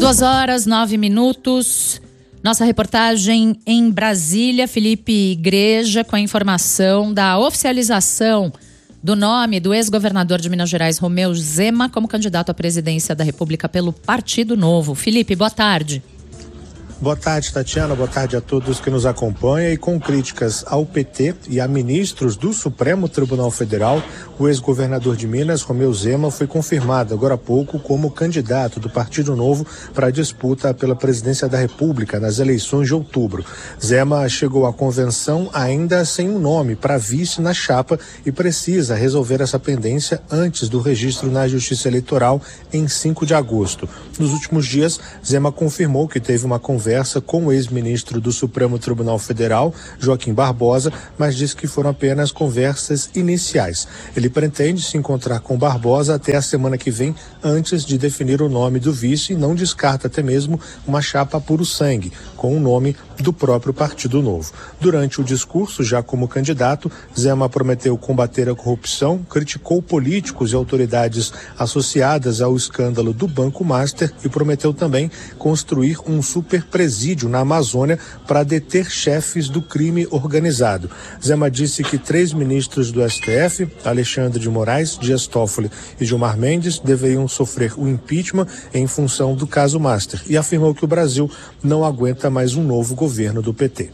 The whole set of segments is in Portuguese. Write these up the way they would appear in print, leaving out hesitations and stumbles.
2h09. Nossa reportagem em Brasília, Felipe Igreja, com a informação da oficialização do nome do ex-governador de Minas Gerais, Romeu Zema, como candidato à presidência da República pelo Partido Novo. Felipe, boa tarde. Boa tarde, Tatiana. Boa tarde a todos que nos acompanham. E com críticas ao PT e a ministros do Supremo Tribunal Federal, o ex-governador de Minas, Romeu Zema, foi confirmado agora há pouco como candidato do Partido Novo para a disputa pela presidência da República nas eleições de outubro. Zema chegou à convenção ainda sem um nome para vice na chapa e precisa resolver essa pendência antes do registro na Justiça Eleitoral em 5 de agosto. Nos últimos dias, Zema confirmou que teve uma conversa com o ex-ministro do Supremo Tribunal Federal, Joaquim Barbosa, mas disse que foram apenas conversas iniciais. Ele pretende se encontrar com Barbosa até a semana que vem, antes de definir o nome do vice, e não descarta até mesmo uma chapa puro sangue, com o nome do próprio Partido Novo. Durante o discurso, já como candidato, Zema prometeu combater a corrupção, criticou políticos e autoridades associadas ao escândalo do Banco Master e prometeu também construir um superpresídio na Amazônia para deter chefes do crime organizado. Zema disse que 3 ministros do STF, Alexandre de Moraes, Dias Toffoli e Gilmar Mendes, deveriam sofrer o impeachment em função do caso Master e afirmou que o Brasil não aguenta mais um novo governo do PT.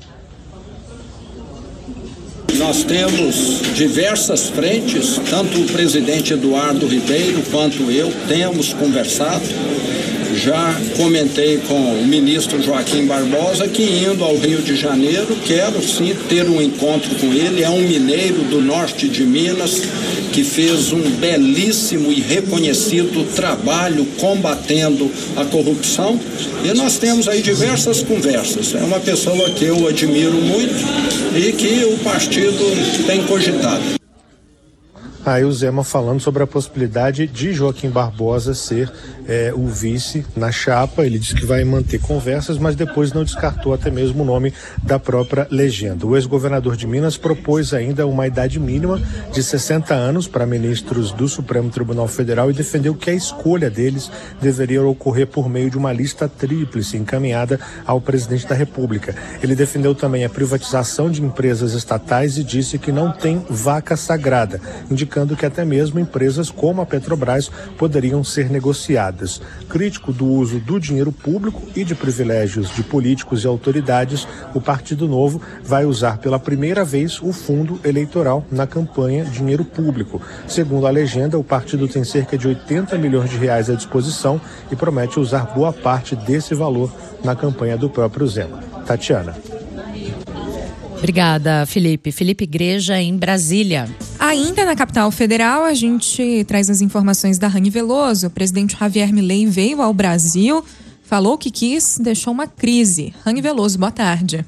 Nós temos diversas frentes, tanto o presidente Eduardo Ribeiro quanto eu temos conversado. Já comentei com o ministro Joaquim Barbosa que, indo ao Rio de Janeiro, quero sim ter um encontro com ele. É um mineiro do norte de Minas que fez um belíssimo e reconhecido trabalho combatendo a corrupção, e nós temos aí diversas conversas. É uma pessoa que eu admiro muito e que o partido tem cogitado. Aí o Zema falando sobre a possibilidade de Joaquim Barbosa ser o vice na chapa. Ele disse que vai manter conversas, mas depois não descartou até mesmo o nome da própria legenda. O ex-governador de Minas propôs ainda uma idade mínima de 60 anos para ministros do Supremo Tribunal Federal e defendeu que a escolha deles deveria ocorrer por meio de uma lista tríplice encaminhada ao presidente da República. Ele defendeu também a privatização de empresas estatais e disse que não tem vaca sagrada, indicando que até mesmo empresas como a Petrobras poderiam ser negociadas. Crítico do uso do dinheiro público e de privilégios de políticos e autoridades, o Partido Novo vai usar pela primeira vez o fundo eleitoral na campanha Dinheiro Público. Segundo a legenda, o partido tem cerca de 80 milhões de reais à disposição e promete usar boa parte desse valor na campanha do próprio Zema. Tatiana. Obrigada, Felipe. Felipe Igreja, em Brasília. Ainda na capital federal, a gente traz as informações da Rani Veloso. O presidente Javier Milei veio ao Brasil, falou o que quis, deixou uma crise. Rani Veloso, boa tarde.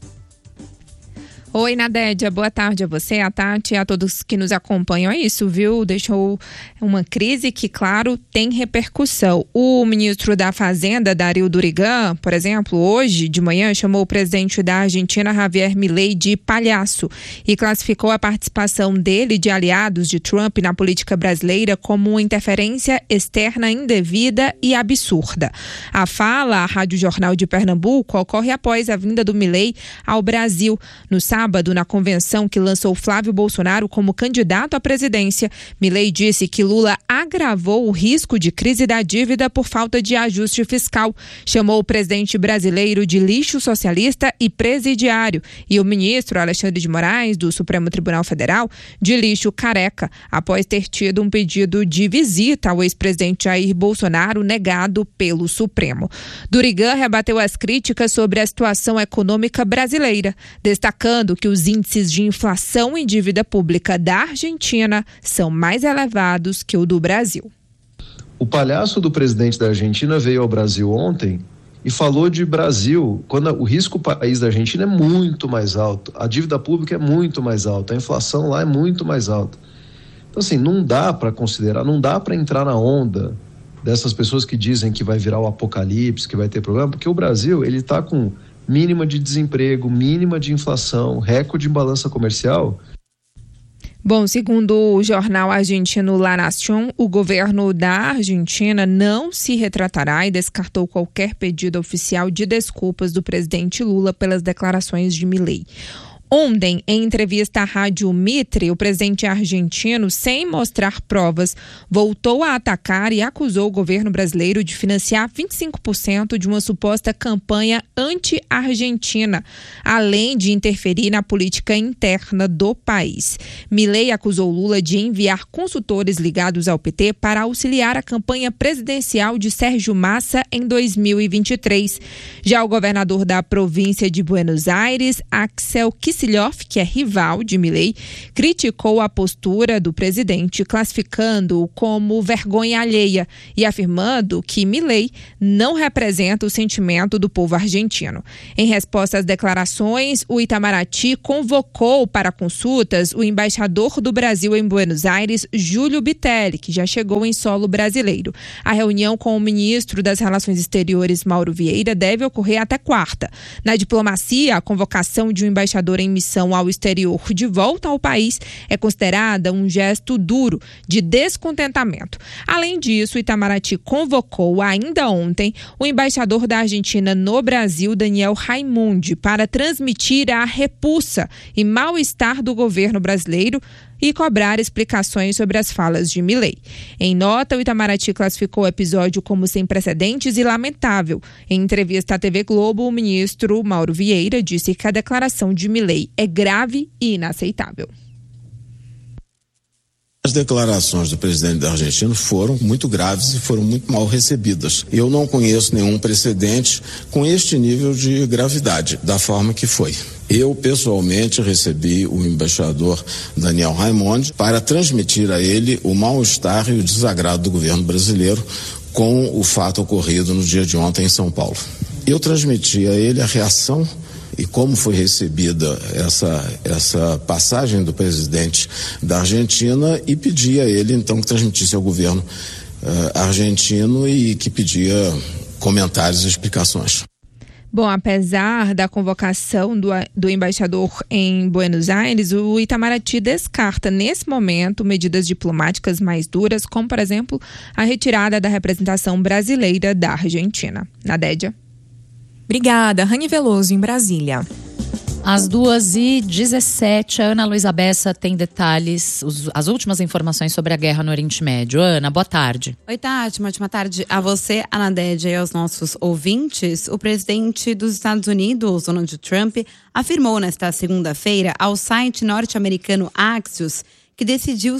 Oi, Nadédia, boa tarde a você, a Tati e a todos que nos acompanham. É isso, viu? Deixou uma crise que, claro, tem repercussão. O ministro da Fazenda, Dario Durigan, por exemplo, hoje de manhã chamou o presidente da Argentina, Javier Milei, de palhaço e classificou a participação dele de aliados de Trump na política brasileira como uma interferência externa indevida e absurda. A fala à Rádio Jornal de Pernambuco ocorre após a vinda do Milei ao Brasil. No sábado, na convenção que lançou Flávio Bolsonaro como candidato à presidência, Milei disse que Lula agravou o risco de crise da dívida por falta de ajuste fiscal. Chamou o presidente brasileiro de lixo socialista e presidiário e o ministro Alexandre de Moraes, do Supremo Tribunal Federal, de lixo careca, após ter tido um pedido de visita ao ex-presidente Jair Bolsonaro negado pelo Supremo. Durigan rebateu as críticas sobre a situação econômica brasileira, destacando que os índices de inflação e dívida pública da Argentina são mais elevados que o do Brasil. O palhaço do presidente da Argentina veio ao Brasil ontem e falou de Brasil, quando o risco país da Argentina é muito mais alto, a dívida pública é muito mais alta, a inflação lá é muito mais alta. Então, assim, não dá para considerar, não dá para entrar na onda dessas pessoas que dizem que vai virar o apocalipse, que vai ter problema, porque o Brasil, ele está com mínima de desemprego, mínima de inflação, recorde em balança comercial. Bom, segundo o jornal argentino La Nación, o governo da Argentina não se retratará e descartou qualquer pedido oficial de desculpas do presidente Lula pelas declarações de Milei. Ontem, em entrevista à Rádio Mitre, o presidente argentino, sem mostrar provas, voltou a atacar e acusou o governo brasileiro de financiar 25% de uma suposta campanha anti-argentina, além de interferir na política interna do país. Milei acusou Lula de enviar consultores ligados ao PT para auxiliar a campanha presidencial de Sérgio Massa em 2023. Já o governador da província de Buenos Aires, Axel Kicillof, que é rival de Milei, criticou a postura do presidente, classificando-o como vergonha alheia e afirmando que Milei não representa o sentimento do povo argentino. Em resposta às declarações, o Itamaraty convocou para consultas o embaixador do Brasil em Buenos Aires, Júlio Bitelli, que já chegou em solo brasileiro. A reunião com o ministro das Relações Exteriores, Mauro Vieira, deve ocorrer até quarta. Na diplomacia, a convocação de um embaixador em missão ao exterior de volta ao país é considerada um gesto duro de descontentamento. Além disso, o Itamaraty convocou ainda ontem o embaixador da Argentina no Brasil, Daniel Raimundi, para transmitir a repulsa e mal-estar do governo brasileiro e cobrar explicações sobre as falas de Milei. Em nota, o Itamaraty classificou o episódio como sem precedentes e lamentável. Em entrevista à TV Globo, o ministro Mauro Vieira disse que a declaração de Milei é grave e inaceitável. As declarações do presidente da Argentina foram muito graves e foram muito mal recebidas. Eu não conheço nenhum precedente com este nível de gravidade, da forma que foi. Eu, pessoalmente, recebi o embaixador Daniel Raimundi para transmitir a ele o mal-estar e o desagrado do governo brasileiro com o fato ocorrido no dia de ontem em São Paulo. Eu transmiti a ele a reação e como foi recebida essa passagem do presidente da Argentina e pedi a ele, então, que transmitisse ao governo argentino e que pedia comentários e explicações. Bom, apesar da convocação do embaixador em Buenos Aires, o Itamaraty descarta, nesse momento, medidas diplomáticas mais duras, como, por exemplo, a retirada da representação brasileira da Argentina. Nadédia. Obrigada. Rani Veloso, em Brasília. Às 2h17, a Ana Luísa Bessa tem detalhes, as últimas informações sobre a guerra no Oriente Médio. Ana, boa tarde. Oi, Tati, uma ótima tarde a você, a Nadédia, e aos nossos ouvintes. O presidente dos Estados Unidos, Donald Trump, afirmou nesta segunda-feira ao site norte-americano Axios que decidiu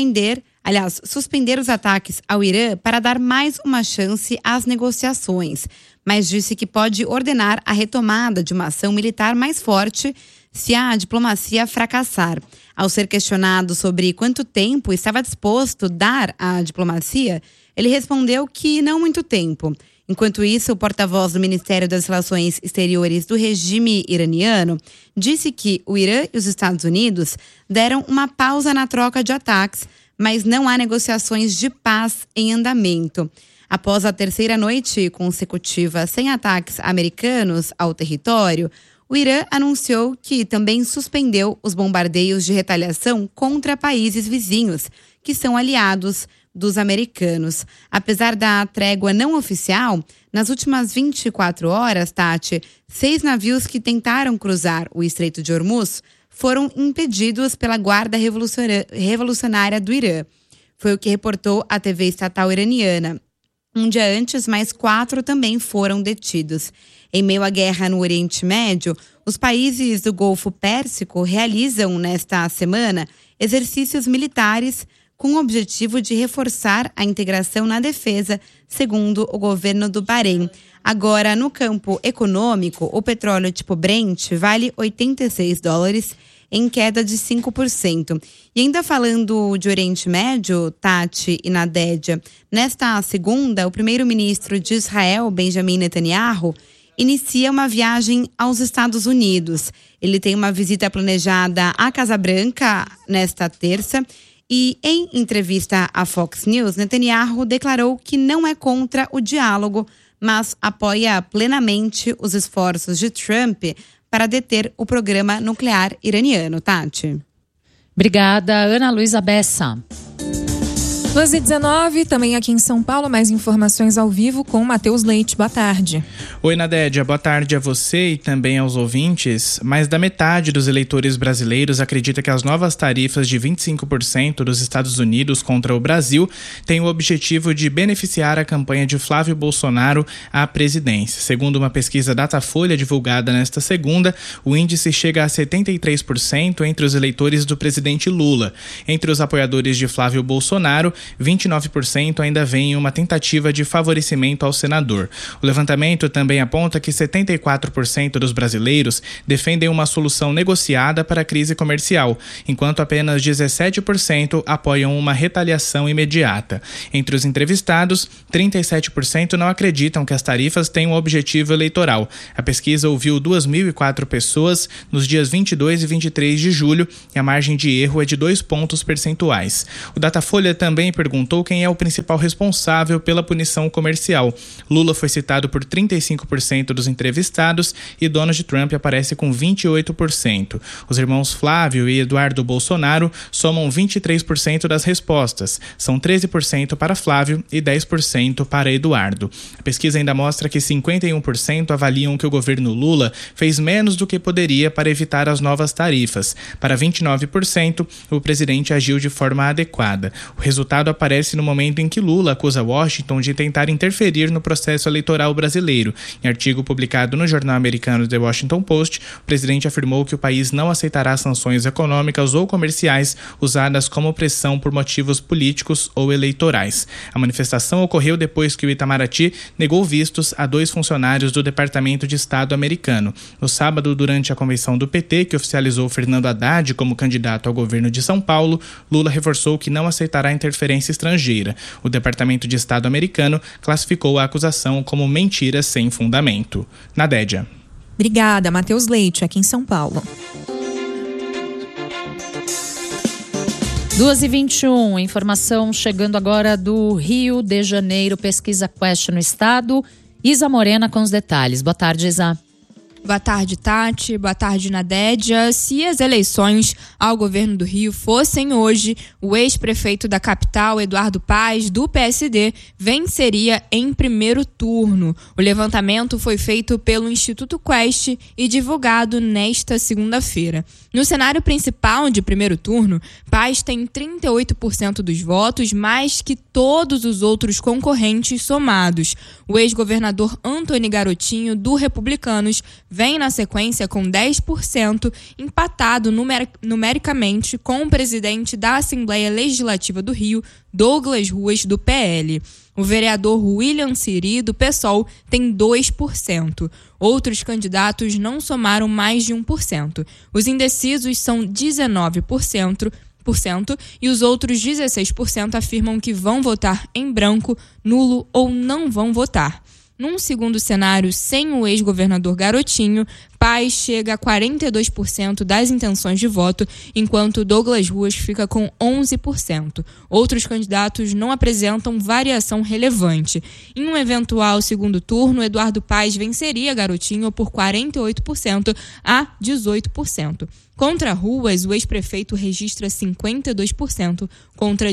suspender os ataques ao Irã para dar mais uma chance às negociações, mas disse que pode ordenar a retomada de uma ação militar mais forte se a diplomacia fracassar. Ao ser questionado sobre quanto tempo estava disposto a dar à diplomacia, ele respondeu que não muito tempo. Enquanto isso, o porta-voz do Ministério das Relações Exteriores do regime iraniano disse que o Irã e os Estados Unidos deram uma pausa na troca de ataques, mas não há negociações de paz em andamento. Após a terceira noite consecutiva sem ataques americanos ao território, o Irã anunciou que também suspendeu os bombardeios de retaliação contra países vizinhos, que são aliados dos americanos. Apesar da trégua não oficial, nas últimas 24 horas, Tati, 6 navios que tentaram cruzar o Estreito de Hormuz foram impedidos pela Guarda Revolucionária do Irã. Foi o que reportou a TV estatal iraniana. Um dia antes, mais 4 também foram detidos. Em meio à guerra no Oriente Médio, os países do Golfo Pérsico realizam, nesta semana, exercícios militares com o objetivo de reforçar a integração na defesa, segundo o governo do Bahrein. Agora, no campo econômico, o petróleo tipo Brent vale $86, em queda de 5%. E ainda falando de Oriente Médio, Tati e Nadédia, nesta segunda, o primeiro-ministro de Israel, Benjamin Netanyahu, inicia uma viagem aos Estados Unidos. Ele tem uma visita planejada à Casa Branca nesta terça. E, em entrevista à Fox News, Netanyahu declarou que não é contra o diálogo, mas apoia plenamente os esforços de Trump para deter o programa nuclear iraniano. Tati. Obrigada, Ana Luísa Bessa. 12h19, também aqui em São Paulo, mais informações ao vivo com Matheus Leite. Boa tarde. Oi, Nadédia. Boa tarde a você e também aos ouvintes. Mais da metade dos eleitores brasileiros acredita que as novas tarifas de 25% dos Estados Unidos contra o Brasil têm o objetivo de beneficiar a campanha de Flávio Bolsonaro à presidência. Segundo uma pesquisa Datafolha divulgada nesta segunda, o índice chega a 73% entre os eleitores do presidente Lula. Entre os apoiadores de Flávio Bolsonaro, 29% ainda veem uma tentativa de favorecimento ao senador. O levantamento também aponta que 74% dos brasileiros defendem uma solução negociada para a crise comercial, enquanto apenas 17% apoiam uma retaliação imediata. Entre os entrevistados, 37% não acreditam que as tarifas têm um objetivo eleitoral. A pesquisa ouviu 2.004 pessoas nos dias 22 e 23 de julho e a margem de erro é de 2 pontos percentuais. O Datafolha também perguntou quem é o principal responsável pela punição comercial. Lula foi citado por 35% dos entrevistados e Donald Trump aparece com 28%. Os irmãos Flávio e Eduardo Bolsonaro somam 23% das respostas. São 13% para Flávio e 10% para Eduardo. A pesquisa ainda mostra que 51% avaliam que o governo Lula fez menos do que poderia para evitar as novas tarifas. Para 29%, o presidente agiu de forma adequada. O resultado aparece no momento em que Lula acusa Washington de tentar interferir no processo eleitoral brasileiro. Em artigo publicado no jornal americano The Washington Post, o presidente afirmou que o país não aceitará sanções econômicas ou comerciais usadas como pressão por motivos políticos ou eleitorais. A manifestação ocorreu depois que o Itamaraty negou vistos a 2 funcionários do Departamento de Estado americano. No sábado, durante a convenção do PT, que oficializou Fernando Haddad como candidato ao governo de São Paulo, Lula reforçou que não aceitará interferência estrangeira. O Departamento de Estado americano classificou a acusação como mentira sem fundamento. Nadédia. Obrigada, Matheus Leite, aqui em São Paulo. 2h21, informação chegando agora do Rio de Janeiro, pesquisa Quest no estado. Isa Morena com os detalhes. Boa tarde, Isa. Boa tarde, Tati. Boa tarde, Nadédia. Se as eleições ao governo do Rio fossem hoje, o ex-prefeito da capital, Eduardo Paes, do PSD, venceria em primeiro turno. O levantamento foi feito pelo Instituto Quest e divulgado nesta segunda-feira. No cenário principal de primeiro turno, Paes tem 38% dos votos, mais que todos os outros concorrentes somados. O ex-governador Antony Garotinho, do Republicanos, vem na sequência com 10%, empatado numericamente com o presidente da Assembleia Legislativa do Rio, Douglas Ruas, do PL. O vereador William Siri, do PSOL, tem 2%. Outros candidatos não somaram mais de 1%. Os indecisos são 19%, e os outros 16% afirmam que vão votar em branco, nulo ou não vão votar. Num segundo cenário, sem o ex-governador Garotinho, Paes chega a 42% das intenções de voto, enquanto Douglas Ruas fica com 11%. Outros candidatos não apresentam variação relevante. Em um eventual segundo turno, Eduardo Paes venceria Garotinho por 48% a 18%. Contra Ruas, o ex-prefeito registra 52% contra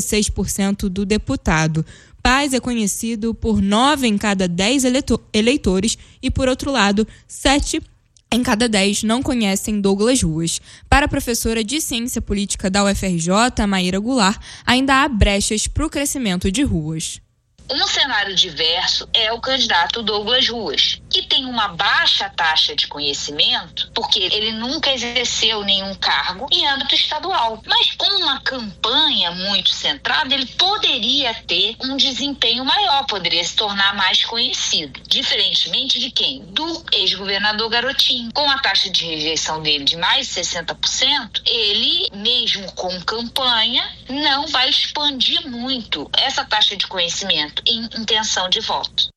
16% do deputado. Paes é conhecido por 9 em cada 10 eleitores e, por outro lado, 7 em cada 10 não conhecem Douglas Ruas. Para a professora de Ciência Política da UFRJ, Maíra Goulart, ainda há brechas para o crescimento de Ruas. Um cenário diverso é o candidato Douglas Ruas, que tem uma baixa taxa de conhecimento, porque ele nunca exerceu nenhum cargo em âmbito estadual. Mas com uma campanha muito centrada, ele poderia ter um desempenho maior, poderia se tornar mais conhecido. Diferentemente de quem? Do ex-governador Garotinho. Com a taxa de rejeição dele de mais de 60%, ele, mesmo com campanha, não vai expandir muito essa taxa de conhecimento em intenção de voto.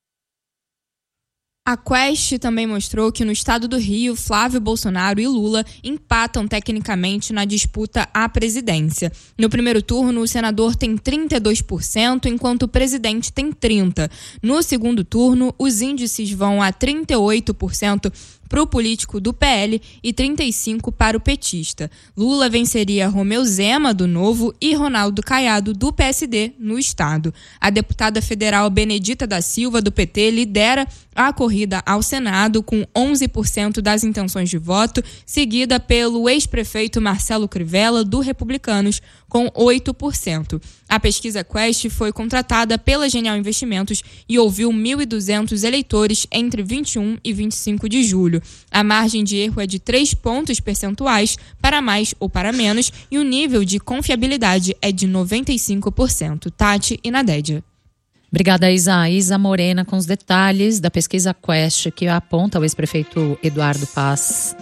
A Quest também mostrou que no estado do Rio, Flávio Bolsonaro e Lula empatam tecnicamente na disputa à presidência. No primeiro turno, o senador tem 32%, enquanto o presidente tem 30%. No segundo turno, os índices vão a 38% para o político do PL e 35 para o petista. Lula venceria Romeu Zema, do Novo, e Ronaldo Caiado, do PSD, no estado. A deputada federal Benedita da Silva, do PT, lidera a corrida ao Senado com 11% das intenções de voto, seguida pelo ex-prefeito Marcelo Crivella, do Republicanos, com 8%. A pesquisa Quest foi contratada pela Genial Investimentos e ouviu 1.200 eleitores entre 21 e 25 de julho. A margem de erro é de 3 pontos percentuais para mais ou para menos e o nível de confiabilidade é de 95%. Tati e Nadédia. Obrigada, Isa. Isa Morena com os detalhes da pesquisa Quest, que aponta o ex-prefeito Eduardo Paes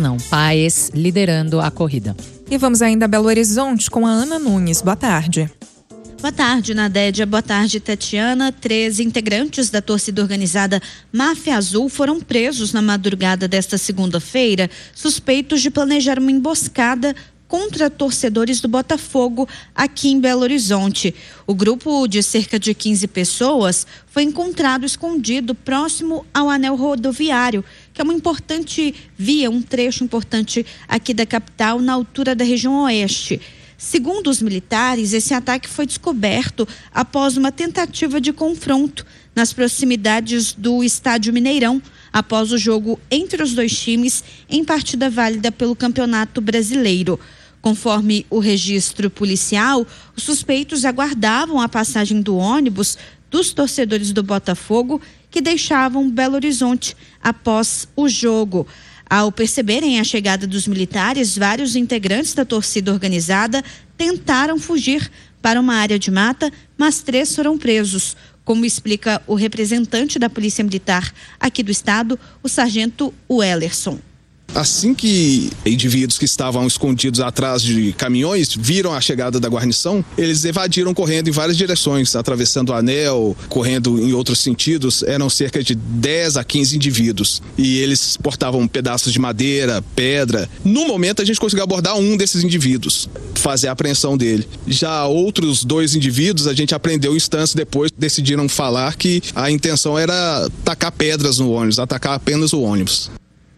liderando a corrida. E vamos ainda a Belo Horizonte com a Ana Nunes. Boa tarde. Boa tarde, Nadédia. Boa tarde, Tatiana. 13 integrantes da torcida organizada Máfia Azul foram presos na madrugada desta segunda-feira, suspeitos de planejar uma emboscada contra torcedores do Botafogo aqui em Belo Horizonte. O grupo de cerca de 15 pessoas foi encontrado escondido próximo ao anel rodoviário, que é uma importante via, um trecho importante aqui da capital, na altura da região oeste. Segundo os militares, esse ataque foi descoberto após uma tentativa de confronto nas proximidades do Estádio Mineirão, após o jogo entre os dois times em partida válida pelo Campeonato Brasileiro. Conforme o registro policial, os suspeitos aguardavam a passagem do ônibus dos torcedores do Botafogo que deixavam Belo Horizonte após o jogo. Ao perceberem a chegada dos militares, vários integrantes da torcida organizada tentaram fugir para uma área de mata, mas 3 foram presos. Como explica o representante da Polícia Militar aqui do estado, o sargento Wellerson. Assim que indivíduos que estavam escondidos atrás de caminhões viram a chegada da guarnição, eles evadiram correndo em várias direções, atravessando o anel, correndo em outros sentidos. Eram cerca de 10 a 15 indivíduos e eles portavam pedaços de madeira, pedra. No momento a gente conseguiu abordar um desses indivíduos, fazer a apreensão dele. Já outros 2 indivíduos a gente apreendeu instantes depois, decidiram falar que a intenção era tacar pedras no ônibus, atacar apenas o ônibus.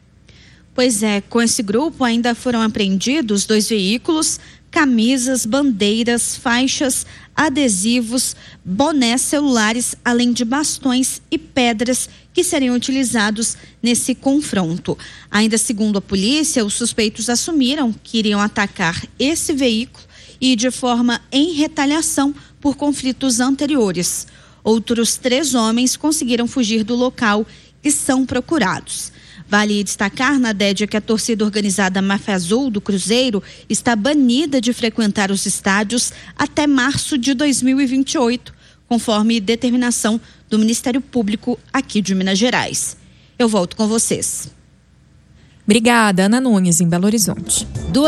Pois é, com esse grupo ainda foram apreendidos 2 veículos, camisas, bandeiras, faixas, adesivos, bonés, celulares, além de bastões e pedras que seriam utilizados nesse confronto. Ainda segundo a polícia, os suspeitos assumiram que iriam atacar esse veículo e de forma em retaliação por conflitos anteriores. Outros 3 homens conseguiram fugir do local e são procurados. Vale destacar, Nadédia, que a torcida organizada Máfia Azul do Cruzeiro está banida de frequentar os estádios até março de 2028, conforme determinação do Ministério Público aqui de Minas Gerais. Eu volto com vocês. Obrigada, Ana Nunes, em Belo Horizonte.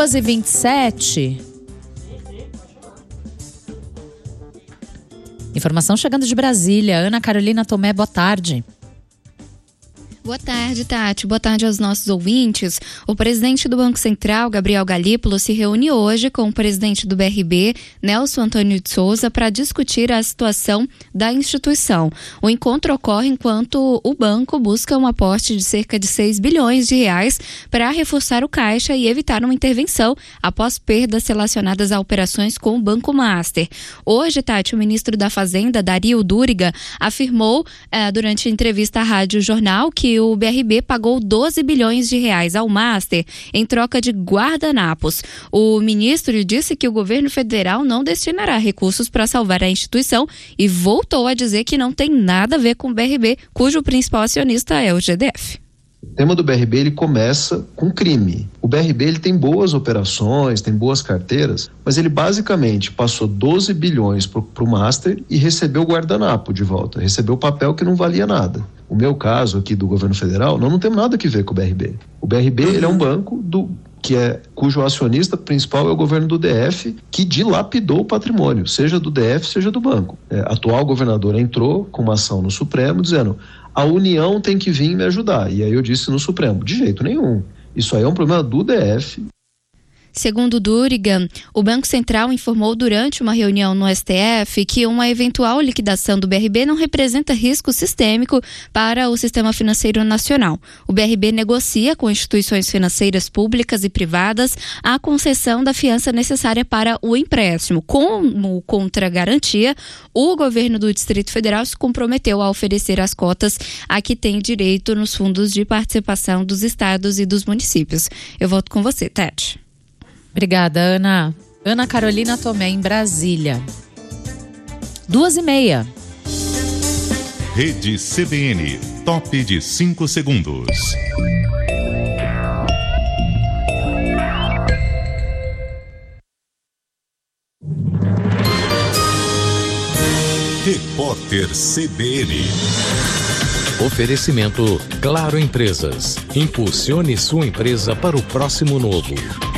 2h27. Informação chegando de Brasília. Ana Carolina Tomé, boa tarde. Boa tarde, Tati. Boa tarde aos nossos ouvintes. O presidente do Banco Central, Gabriel Galípolo, se reúne hoje com o presidente do BRB, Nelson Antônio de Souza, para discutir a situação da instituição. O encontro ocorre enquanto o banco busca um aporte de cerca de 6 bilhões de reais para reforçar o caixa e evitar uma intervenção após perdas relacionadas a operações com o Banco Master. Hoje, Tati, o ministro da Fazenda, Dario Duriga, afirmou durante a entrevista à Rádio Jornal que o BRB pagou 12 bilhões de reais ao Master em troca de guardanapos. O ministro disse que o governo federal não destinará recursos para salvar a instituição e voltou a dizer que não tem nada a ver com o BRB, cujo principal acionista é o GDF. O tema do BRB ele começa com crime. O BRB ele tem boas operações, tem boas carteiras, mas ele basicamente passou 12 bilhões para o Master e recebeu o guardanapo de volta, recebeu o papel que não valia nada. O meu caso aqui do governo federal, não tem nada a ver com o BRB. O BRB ele é um banco cujo acionista principal é o governo do DF, que dilapidou o patrimônio, seja do DF, seja do banco. A atual governadora entrou com uma ação no Supremo dizendo: a União tem que vir me ajudar. E aí eu disse no Supremo: de jeito nenhum. Isso aí é um problema do DF. Segundo Durigan, o Banco Central informou durante uma reunião no STF que uma eventual liquidação do BRB não representa risco sistêmico para o sistema financeiro nacional. O BRB negocia com instituições financeiras públicas e privadas a concessão da fiança necessária para o empréstimo. Como contragarantia, o governo do Distrito Federal se comprometeu a oferecer as cotas a que tem direito nos fundos de participação dos estados e dos municípios. Eu volto com você, Tati. Obrigada, Ana. Ana Carolina Tomé, em Brasília. 2:30. Rede CBN, top de 5 segundos. Repórter CBN. Oferecimento Claro Empresas. Impulsione sua empresa para o próximo novo.